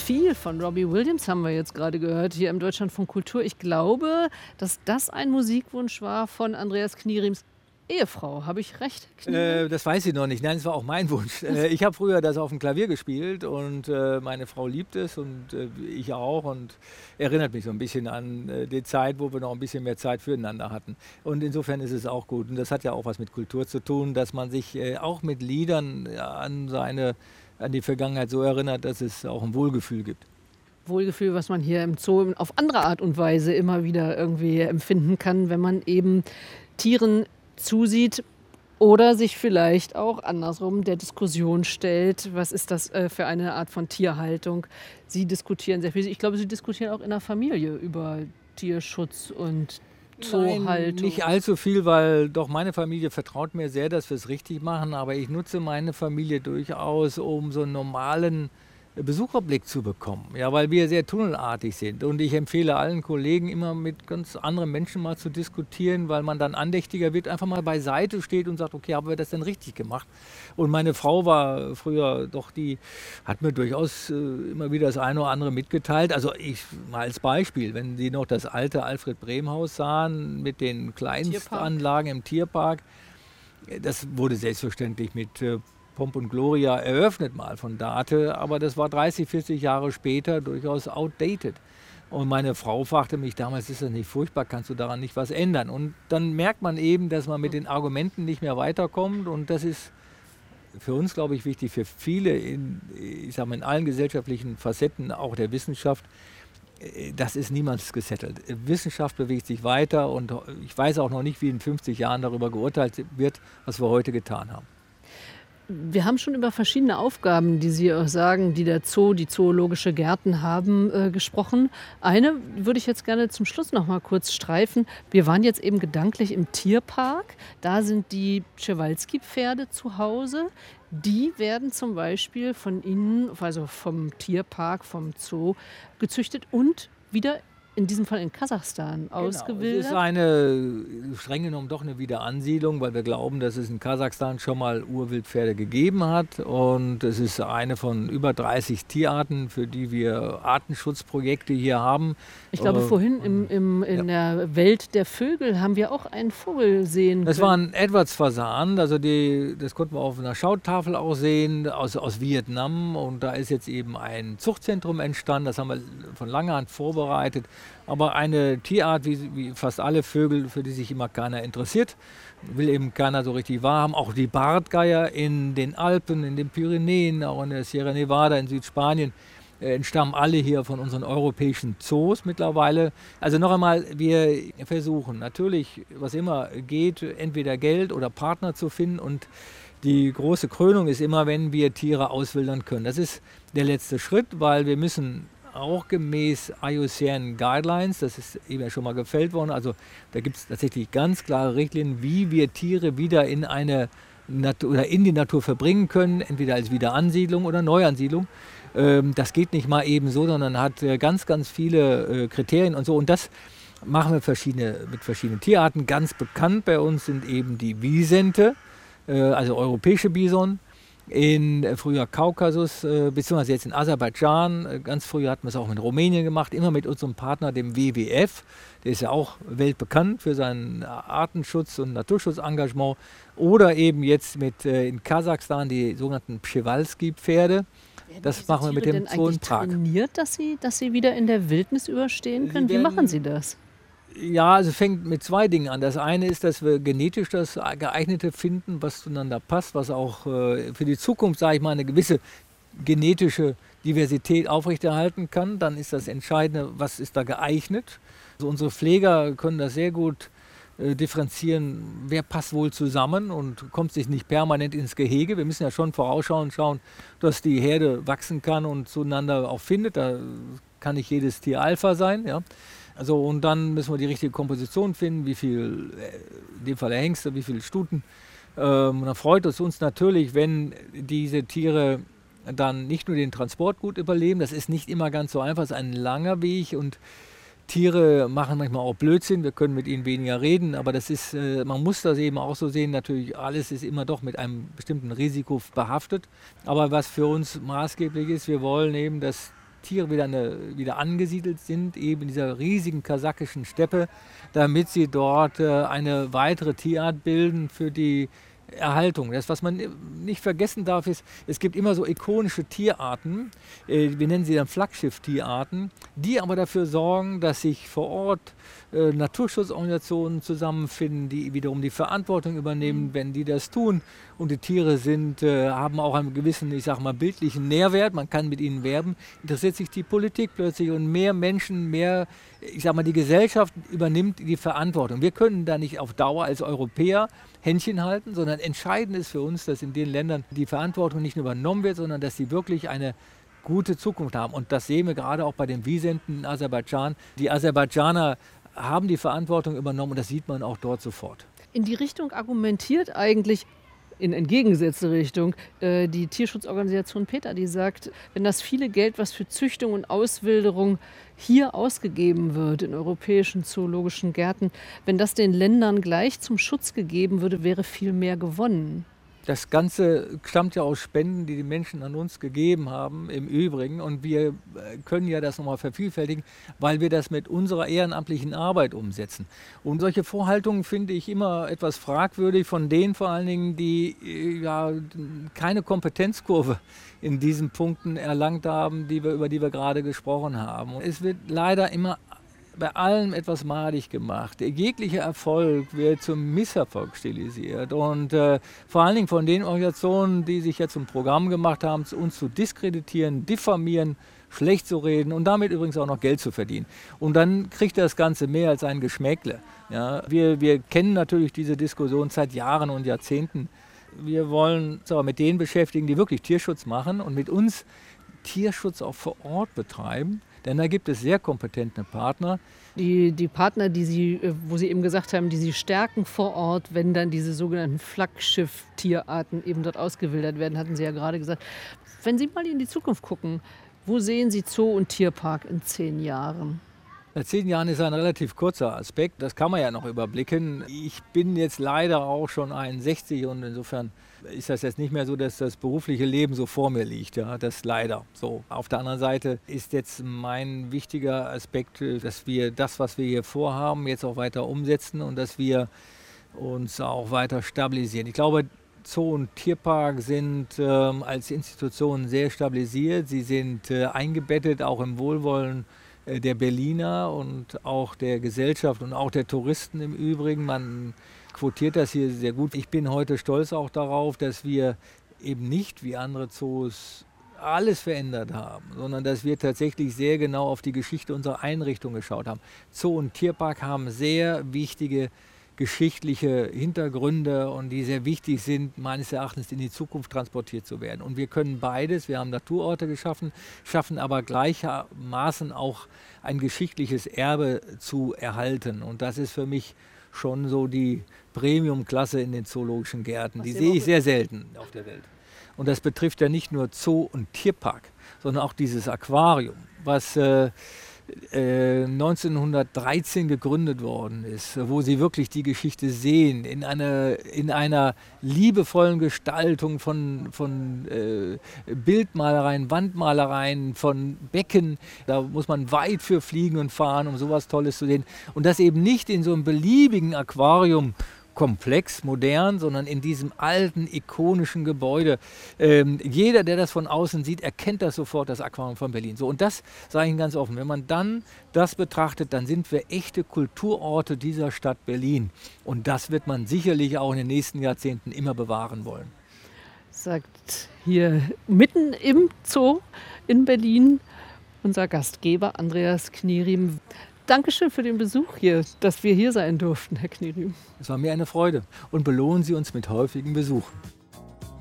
viel von Robbie Williams haben wir jetzt gerade gehört hier im Deutschlandfunk Kultur. Ich glaube, dass das ein Musikwunsch war von Andreas Knierim's Ehefrau. Habe ich recht, Knierim? Das weiß ich noch nicht. Nein, es war auch mein Wunsch. Ich habe früher das auf dem Klavier gespielt und meine Frau liebt es und ich auch und erinnert mich so ein bisschen an die Zeit, wo wir noch ein bisschen mehr Zeit füreinander hatten. Und insofern ist es auch gut. Und das hat ja auch was mit Kultur zu tun, dass man sich auch mit Liedern an die Vergangenheit so erinnert, dass es auch ein Wohlgefühl gibt. Wohlgefühl, was man hier im Zoo auf andere Art und Weise immer wieder irgendwie empfinden kann, wenn man eben Tieren zusieht oder sich vielleicht auch andersrum der Diskussion stellt, was ist das für eine Art von Tierhaltung. Sie diskutieren sehr viel. Ich glaube, Sie diskutieren auch in der Familie über Tierschutz und Zoohaltung. Nein, nicht allzu viel, weil doch meine Familie vertraut mir sehr, dass wir es richtig machen. Aber ich nutze meine Familie durchaus, um so einen normalen Besucherblick zu bekommen. Ja, weil wir sehr tunnelartig sind. Und ich empfehle allen Kollegen immer mit ganz anderen Menschen mal zu diskutieren, weil man dann andächtiger wird, einfach mal beiseite steht und sagt, okay, haben wir das denn richtig gemacht? Und meine Frau war früher doch, die hat mir durchaus immer wieder das eine oder andere mitgeteilt. Also ich mal als Beispiel, wenn Sie noch das alte Alfred-Brehm-Haus sahen mit den Kleinstanlagen im Tierpark, das wurde selbstverständlich mit Pomp und Gloria eröffnet mal von Date, aber das war 30, 40 Jahre später durchaus outdated. Und meine Frau fragte mich damals, ist das nicht furchtbar, kannst du daran nicht was ändern? Und dann merkt man eben, dass man mit den Argumenten nicht mehr weiterkommt und das ist für uns, glaube ich, wichtig, für viele, ich sage mal, in allen gesellschaftlichen Facetten, auch der Wissenschaft. Das ist niemals gesettelt. Wissenschaft bewegt sich weiter und ich weiß auch noch nicht, wie in 50 Jahren darüber geurteilt wird, was wir heute getan haben. Wir haben schon über verschiedene Aufgaben, die Sie auch sagen, die der Zoo, die zoologische Gärten haben, gesprochen. Eine würde ich jetzt gerne zum Schluss noch mal kurz streifen. Wir waren jetzt eben gedanklich im Tierpark. Da sind die Przewalski-Pferde zu Hause. Die werden zum Beispiel von Ihnen, also vom Tierpark, vom Zoo, gezüchtet und wieder in diesem Fall in Kasachstan ausgewildert. Es ist streng genommen doch eine Wiederansiedlung, weil wir glauben, dass es in Kasachstan schon mal Urwildpferde gegeben hat. Und es ist eine von über 30 Tierarten, für die wir Artenschutzprojekte hier haben. Ich glaube, vorhin in der Welt der Vögel haben wir auch einen Vogel sehen können. Das war ein Edwards-Fasan, also das konnten wir auf einer Schautafel auch sehen, aus Vietnam. Und da ist jetzt eben ein Zuchtzentrum entstanden, das haben wir von langer Hand vorbereitet. Aber eine Tierart, wie fast alle Vögel, für die sich immer keiner interessiert, will eben keiner so richtig wahrhaben. Auch die Bartgeier in den Alpen, in den Pyrenäen, auch in der Sierra Nevada, in Südspanien, entstammen alle hier von unseren europäischen Zoos mittlerweile. Also noch einmal, wir versuchen natürlich, was immer geht, entweder Geld oder Partner zu finden. Und die große Krönung ist immer, wenn wir Tiere auswildern können. Das ist der letzte Schritt, weil wir müssen auch gemäß IUCN Guidelines, das ist eben schon mal gefällt worden, also da gibt es tatsächlich ganz klare Richtlinien, wie wir Tiere wieder in die Natur verbringen können, entweder als Wiederansiedlung oder Neuansiedlung. Das geht nicht mal eben so, sondern hat ganz, ganz viele Kriterien und so. Und das machen wir mit verschiedenen Tierarten. Ganz bekannt bei uns sind eben die Wisente, also europäische Bison. Früher Kaukasus, beziehungsweise jetzt in Aserbaidschan. Ganz früher hatten wir es auch mit Rumänien gemacht, immer mit unserem Partner, dem WWF. Der ist ja auch weltbekannt für sein Artenschutz- und Naturschutzengagement. Oder eben jetzt in Kasachstan die sogenannten Przewalski-Pferde. Das machen wir mit dem Zoo in Prag. Trainiert, dass sie wieder in der Wildnis überstehen können? Wie machen Sie das? Ja, also fängt mit zwei Dingen an. Das eine ist, dass wir genetisch das Geeignete finden, was zueinander passt, was auch für die Zukunft, sage ich mal, eine gewisse genetische Diversität aufrechterhalten kann. Dann ist das Entscheidende, was ist da geeignet. Also unsere Pfleger können das sehr gut differenzieren, wer passt wohl zusammen und kommt sich nicht permanent ins Gehege. Wir müssen ja schon vorausschauen und schauen, dass die Herde wachsen kann und zueinander auch findet. Da kann nicht jedes Tier Alpha sein, ja. Also und dann müssen wir die richtige Komposition finden, wie viel, in dem Fall der Hengste, wie viele Stuten. Und dann freut es uns natürlich, wenn diese Tiere dann nicht nur den Transport gut überleben, das ist nicht immer ganz so einfach, es ist ein langer Weg und Tiere machen manchmal auch Blödsinn, wir können mit ihnen weniger reden, aber das ist, man muss das eben auch so sehen, natürlich alles ist immer doch mit einem bestimmten Risiko behaftet. Aber was für uns maßgeblich ist, wir wollen eben, dass Tiere wieder angesiedelt sind, eben in dieser riesigen kasachischen Steppe, damit sie dort eine weitere Tierart bilden für die Erhaltung. Das, was man nicht vergessen darf, ist, es gibt immer so ikonische Tierarten, wir nennen sie dann Flaggschiff-Tierarten, die aber dafür sorgen, dass sich vor Ort Naturschutzorganisationen zusammenfinden, die wiederum die Verantwortung übernehmen, wenn die das tun. Und die Tiere haben auch einen gewissen, ich sag mal, bildlichen Nährwert, man kann mit ihnen werben, interessiert sich die Politik plötzlich und mehr Menschen, ich sag mal, die Gesellschaft übernimmt die Verantwortung. Wir können da nicht auf Dauer als Europäer Händchen halten, sondern entscheidend ist für uns, dass in den Ländern die Verantwortung nicht nur übernommen wird, sondern dass sie wirklich eine gute Zukunft haben. Und das sehen wir gerade auch bei den Wiesenten in Aserbaidschan. Die Aserbaidschaner haben die Verantwortung übernommen und das sieht man auch dort sofort. In die Richtung argumentiert eigentlich, in entgegengesetzte Richtung, die Tierschutzorganisation PETA, die sagt, wenn das viele Geld, was für Züchtung und Auswilderung hier ausgegeben wird in europäischen zoologischen Gärten, wenn das den Ländern gleich zum Schutz gegeben würde, wäre viel mehr gewonnen. Das Ganze stammt ja aus Spenden, die die Menschen an uns gegeben haben, im Übrigen. Und wir können ja das nochmal vervielfältigen, weil wir das mit unserer ehrenamtlichen Arbeit umsetzen. Und solche Vorhaltungen finde ich immer etwas fragwürdig, von denen vor allen Dingen, die keine Kompetenzkurve in diesen Punkten erlangt haben, über die wir gerade gesprochen haben. Und es wird leider immer bei allem etwas madig gemacht. Jeglicher Erfolg wird zum Misserfolg stilisiert. Und vor allen Dingen von den Organisationen, die sich jetzt zum Programm gemacht haben, uns zu diskreditieren, diffamieren, schlecht zu reden und damit übrigens auch noch Geld zu verdienen. Und dann kriegt das Ganze mehr als ein Geschmäckle. Ja, wir kennen natürlich diese Diskussion seit Jahren und Jahrzehnten. Wir wollen uns aber mit denen beschäftigen, die wirklich Tierschutz machen und mit uns Tierschutz auch vor Ort betreiben. Denn da gibt es sehr kompetente Partner. Die Partner, wo Sie eben gesagt haben, die Sie stärken vor Ort, wenn dann diese sogenannten Flaggschiff-Tierarten eben dort ausgewildert werden, hatten Sie ja gerade gesagt. Wenn Sie mal in die Zukunft gucken, wo sehen Sie Zoo und Tierpark in 10 Jahren? 10 Jahren ist ein relativ kurzer Aspekt, das kann man ja noch überblicken. Ich bin jetzt leider auch schon 61 und insofern ist das jetzt nicht mehr so, dass das berufliche Leben so vor mir liegt. Ja, das leider so. Auf der anderen Seite ist jetzt mein wichtiger Aspekt, dass wir das, was wir hier vorhaben, jetzt auch weiter umsetzen und dass wir uns auch weiter stabilisieren. Ich glaube, Zoo und Tierpark sind als Institutionen sehr stabilisiert. Sie sind eingebettet auch im Wohlwollen der Berliner und auch der Gesellschaft und auch der Touristen im Übrigen. Man quotiert das hier sehr gut. Ich bin heute stolz auch darauf, dass wir eben nicht wie andere Zoos alles verändert haben, sondern dass wir tatsächlich sehr genau auf die Geschichte unserer Einrichtung geschaut haben. Zoo und Tierpark haben sehr wichtige geschichtliche Hintergründe und die sehr wichtig sind, meines Erachtens in die Zukunft transportiert zu werden. Und wir können beides, wir haben Naturorte geschaffen, schaffen aber gleichermaßen auch ein geschichtliches Erbe zu erhalten. Und das ist für mich schon so die Premium-Klasse in den zoologischen Gärten. Die sehe ich sehr selten auf der Welt. Und das betrifft ja nicht nur Zoo und Tierpark, sondern auch dieses Aquarium, was 1913 gegründet worden ist, wo Sie wirklich die Geschichte sehen, in einer liebevollen Gestaltung von Bildmalereien, Wandmalereien, von Becken. Da muss man weit für fliegen und fahren, um sowas Tolles zu sehen. Und das eben nicht in so einem beliebigen Aquarium, komplex, modern, sondern in diesem alten, ikonischen Gebäude. Jeder, der das von außen sieht, erkennt das sofort, das Aquarium von Berlin. So, und das sage ich Ihnen ganz offen, wenn man dann das betrachtet, dann sind wir echte Kulturorte dieser Stadt Berlin. Und das wird man sicherlich auch in den nächsten Jahrzehnten immer bewahren wollen. Sagt hier mitten im Zoo in Berlin unser Gastgeber Andreas Knierim. Dankeschön für den Besuch hier, dass wir hier sein durften, Herr Knierim. Es war mir eine Freude und belohnen Sie uns mit häufigen Besuchen.